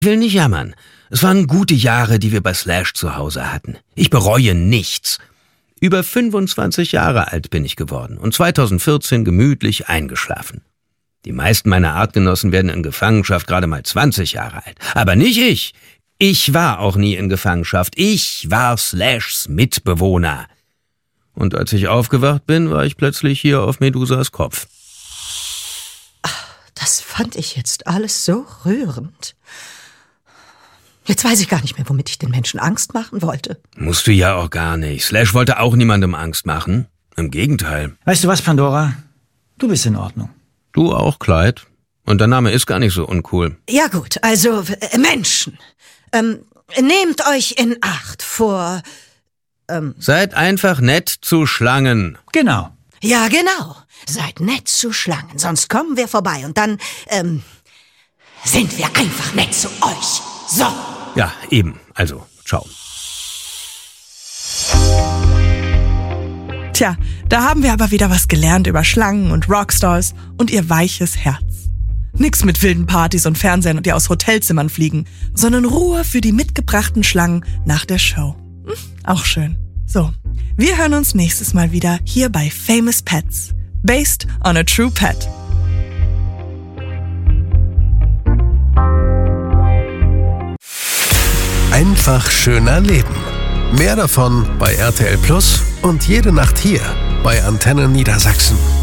Ich will nicht jammern. Es waren gute Jahre, die wir bei Slash zu Hause hatten. Ich bereue nichts. Über 25 Jahre alt bin ich geworden und 2014 gemütlich eingeschlafen. Die meisten meiner Artgenossen werden in Gefangenschaft gerade mal 20 Jahre alt. Aber nicht ich. Ich war auch nie in Gefangenschaft. Ich war Slashs Mitbewohner. Und als ich aufgewacht bin, war ich plötzlich hier auf Medusas Kopf. Das fand ich jetzt alles so rührend. Jetzt weiß ich gar nicht mehr, womit ich den Menschen Angst machen wollte. Musst du ja auch gar nicht. Slash wollte auch niemandem Angst machen. Im Gegenteil. Weißt du was, Pandora? Du bist in Ordnung. Du auch, Clyde. Und der Name ist gar nicht so uncool. Ja gut, also Menschen. Nehmt euch in Acht vor... Seid einfach nett zu Schlangen. Genau. Ja, genau. Seid nett zu Schlangen, sonst kommen wir vorbei und dann, sind wir einfach nett zu euch. So. Ja, eben. Also, ciao. Tja, da haben wir aber wieder was gelernt über Schlangen und Rockstars und ihr weiches Herz. Nix mit wilden Partys und Fernsehen und ihr aus Hotelzimmern fliegen, sondern Ruhe für die mitgebrachten Schlangen nach der Show. Auch schön. So, wir hören uns nächstes Mal wieder hier bei Famous Pets. Based on a true pet. Einfach schöner Leben. Mehr davon bei RTL Plus und jede Nacht hier bei Antenne Niedersachsen.